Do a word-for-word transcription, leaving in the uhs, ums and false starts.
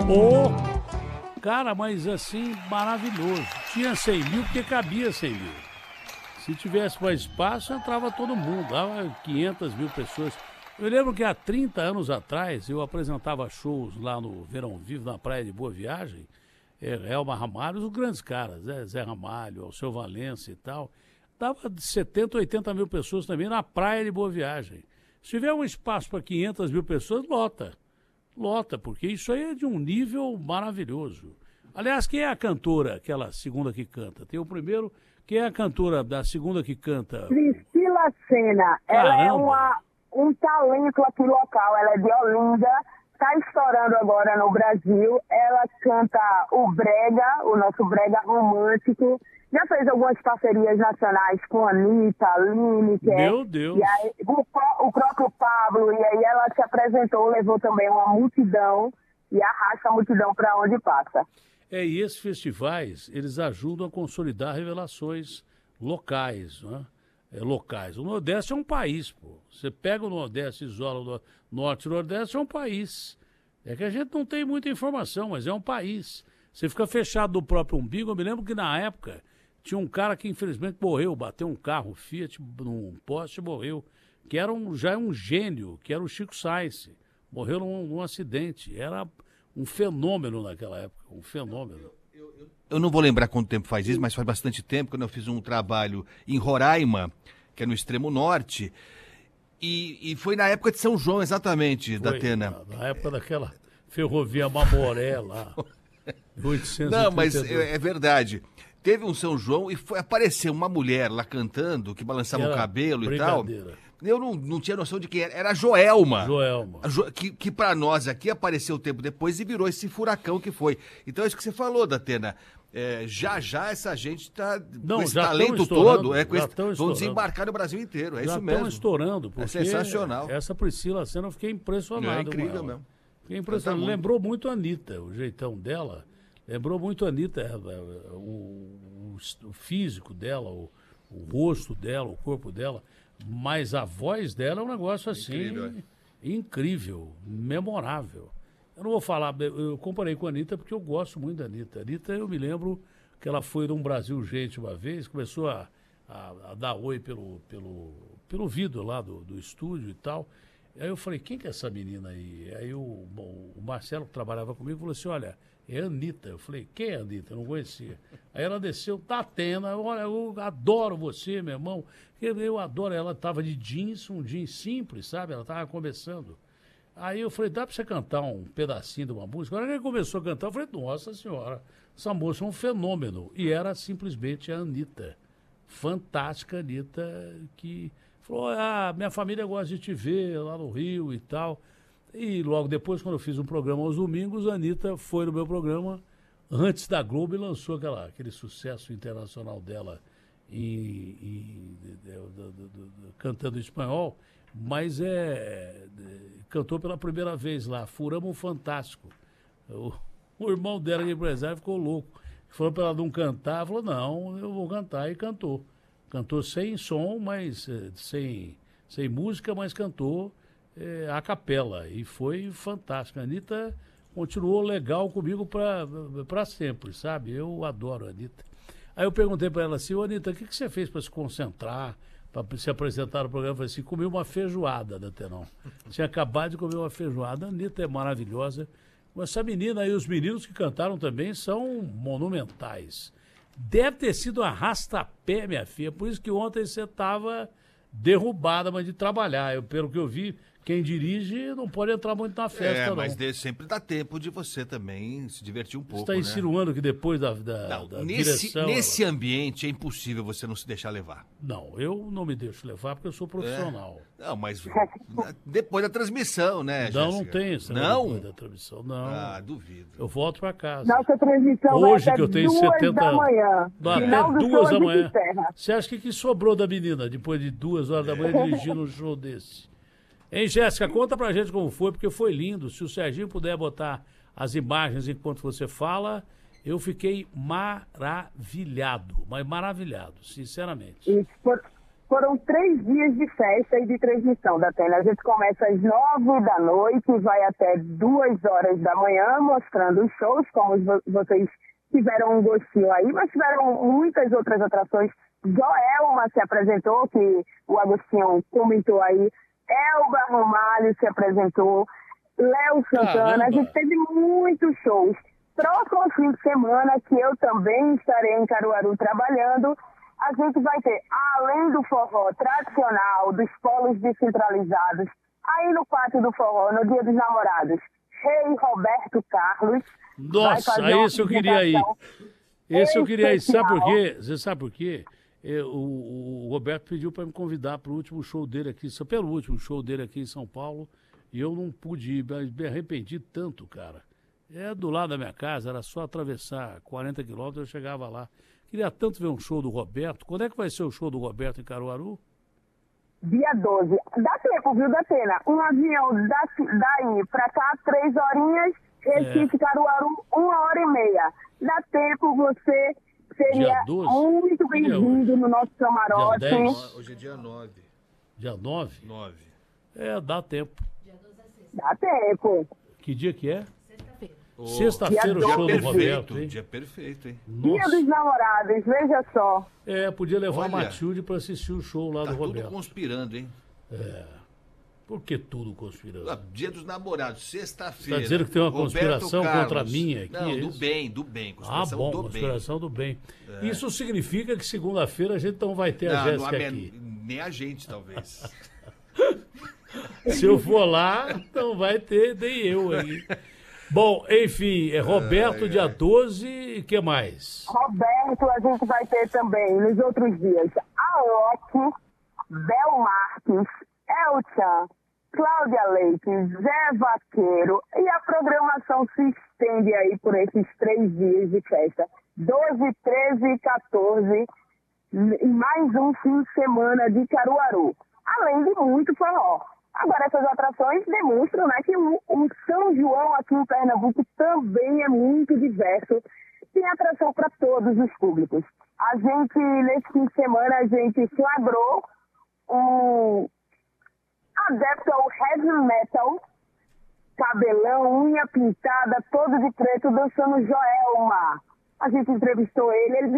Ô, cara, mas assim, maravilhoso. Tinha cem mil porque cabia cem mil. Se tivesse mais espaço, entrava todo mundo, dava quinhentas mil pessoas. Eu lembro que há trinta anos atrás, eu apresentava shows lá no Verão Vivo, na Praia de Boa Viagem, é, Elma Ramalho, os grandes caras, né? Zé Ramalho, Alceu Valença e tal. Dava setenta, oitenta mil pessoas também na Praia de Boa Viagem. Se tiver um espaço para quinhentas mil pessoas, lota. Lota, porque isso aí é de um nível maravilhoso. Aliás, quem é a cantora, aquela segunda que canta? Tem o primeiro, quem é a cantora da segunda que canta? Priscila Senna. Ela é uma, um talento aqui local, ela é de Olinda, está estourando agora no Brasil. Ela canta o brega, o nosso brega romântico. Já fez algumas parcerias nacionais com a Anitta, Lineker. Meu Deus! E aí, o, o próprio Pablo, e aí ela se apresentou, levou também uma multidão e arrasta a multidão para onde passa. É, e esses festivais, eles ajudam a consolidar revelações locais, né? É, locais. O Nordeste é um país, pô. Você pega o Nordeste e isola o Norte e o Nordeste, é um país. É que a gente não tem muita informação, mas é um país. Você fica fechado no próprio umbigo. Eu me lembro que na época tinha um cara que infelizmente morreu, bateu um carro Fiat num poste e morreu, que era um, já é um gênio, que era o Chico Science. Morreu num, num acidente. Era um fenômeno naquela época, um fenômeno. Eu, eu, eu não vou lembrar quanto tempo faz isso, mas faz bastante tempo, quando eu fiz um trabalho em Roraima, que é no extremo norte, e, e foi na época de São João, exatamente, Foi, Datena. Na, na época daquela ferrovia Mamoré lá. oitocentos e trinta e dois. Não, mas é, é verdade. Teve um São João e foi, apareceu uma mulher lá cantando, que balançava o cabelo e tal. Eu não, não tinha noção de quem era. Era a Joelma. Joelma. A Jo, que que para nós aqui apareceu um tempo depois e virou esse furacão que foi. Então é isso que você falou, Datena. É, já já essa gente está com esse talento todo, é, com esse, vão desembarcar no Brasil inteiro. É já isso mesmo. Estão estourando. É sensacional. Essa Priscila Senna, eu fiquei impressionado. É incrível mesmo. Fiquei impressionado. Lembrou muito a Anitta, o jeitão dela. Lembrou muito a Anitta, o, o, o físico dela, o, o rosto dela, o corpo dela. Mas a voz dela é um negócio assim incrível, incrível, memorável. Eu não vou falar, eu comparei com a Anitta porque eu gosto muito da Anitta. A Anitta, eu me lembro que ela foi num Brasil Gente uma vez, começou a, a, a dar oi pelo, pelo, pelo vidro lá do, do estúdio e tal. Aí eu falei, quem que é essa menina aí? Aí o, bom, o Marcelo, que trabalhava comigo, falou assim, olha, é a Anitta. Eu falei, quem é a Anitta? Eu não conhecia. Aí ela desceu, Tatena, olha, eu adoro você, meu irmão. Eu, eu adoro, ela estava de jeans, um jeans simples, sabe? Ela estava começando. Aí eu falei, dá para você cantar um pedacinho de uma música? Quando ele começou a cantar, eu falei, nossa senhora, essa moça é um fenômeno. E era simplesmente a Anitta. Fantástica Anitta, que falou, ah, minha família gosta de te ver lá no Rio e tal. E logo depois, quando eu fiz um programa aos domingos, a Anitta foi no meu programa antes da Globo e lançou aquela, aquele sucesso internacional dela em, em, de, de, de, de, cantando em espanhol, mas é, cantou pela primeira vez lá, Furamos um Fantástico. O, o irmão dela, de empresário, ficou louco. Falou para ela não cantar, falou, não, eu vou cantar, e cantou. Cantou sem som, mas sem, sem música, mas cantou É, a capela, e foi fantástico. A Anitta continuou legal comigo para sempre, sabe? Eu adoro a Anitta. Aí eu perguntei para ela assim, ô Anitta, o que, que você fez para se concentrar, para se apresentar no programa? Eu falei assim, comi uma feijoada, Datenão. Tinha acabado de comer uma feijoada. A Anitta é maravilhosa. Mas essa menina aí, os meninos que cantaram também são monumentais. Deve ter sido um arrasta-pé, minha filha. Por isso que ontem você estava derrubada, mas de trabalhar. Eu, pelo que eu vi, quem dirige não pode entrar muito na festa, é, não. mas de, sempre dá tempo de você também se divertir um pouco, Você está insinuando, né, que depois da, da, não, da nesse, direção... Nesse ambiente é impossível você não se deixar levar. Não, eu não me deixo levar porque eu sou profissional. É. Não, mas depois da transmissão, né, Não, Jéssica? não tem isso. Não? Depois da transmissão, não. Ah, duvido. Eu volto para casa. Nossa transmissão hoje vai que eu tenho duas setenta da manhã. Até duas da manhã. Você acha que, que sobrou da menina depois de duas horas da manhã dirigindo um show desse? Hein, Jéssica, conta pra gente como foi, porque foi lindo. Se o Serginho puder botar as imagens enquanto você fala, eu fiquei maravilhado, mas maravilhado, sinceramente. Isso, Foram três dias de festa e de transmissão da Atena. A gente começa às nove da noite e vai até duas horas da manhã, mostrando os shows, como vocês tiveram um gostinho aí, mas tiveram muitas outras atrações. Joelma se apresentou, que o Agostinho comentou aí. Elba Ramalho se apresentou. Léo Santana. Caramba. A gente teve muitos shows. Próximo fim de semana, que eu também estarei em Caruaru trabalhando, a gente vai ter, além do forró tradicional, dos polos descentralizados, aí no Pátio do Forró, no Dia dos Namorados, Rei Roberto Carlos. Nossa, esse eu queria ir. Esse eu queria ir. Sabe por quê? Você sabe por quê? Eu, o, o Roberto pediu para me convidar para o último show dele aqui, pelo último show dele aqui em São Paulo, e eu não pude ir, mas me arrependi tanto, cara. É do lado da minha casa, era só atravessar quarenta quilômetros, eu chegava lá. Queria tanto ver um show do Roberto. Quando é que vai ser o show do Roberto em Caruaru? Dia doze. Dá tempo, viu, Datena? Um avião da, daí pra cá, três horinhas, Recife, é. Caruaru, uma hora e meia. Dá tempo, você seria muito bem-vindo no nosso camarote. Dia dez? Hoje é dia nove. Dia nove? nove. É, dá tempo. Dá tempo. Que dia que é? Oh, Sexta-feira o show do Roberto, hein? Dia perfeito, hein? Nossa. Dia dos Namorados, veja só. É, podia levar Olha, a Matilde pra assistir o show lá tá do Roberto. Tudo conspirando, hein? É. Por que tudo conspirando? Ah, Dia dos Namorados, sexta-feira. Tá dizendo que tem uma conspiração contra mim aqui? Não, é do isso? bem, do bem. Conspiração ah, bom, do conspiração bem. do bem. É. Isso significa que segunda-feira a gente não vai ter não, a Jéssica não, aqui. Nem a gente, talvez. Se eu for lá, não vai ter nem eu aí. Bom, enfim, é Roberto, ai, dia ai. doze, e o que mais? Roberto, a gente vai ter também, nos outros dias, Alok, Bel Marques, Elchan, Cláudia Leite, Zé Vaqueiro, e a programação se estende aí por esses três dias de festa. doze, treze e quatorze, e mais um fim de semana de Caruaru, além de muito forró. Agora, essas atrações demonstram, né, que o, o São João aqui em Pernambuco também é muito diverso. Tem atração para todos os públicos. A gente, nesse fim de semana, a gente flagrou um adepto ao heavy metal, cabelão, unha pintada, todo de preto, dançando Joelma. A gente entrevistou ele, ele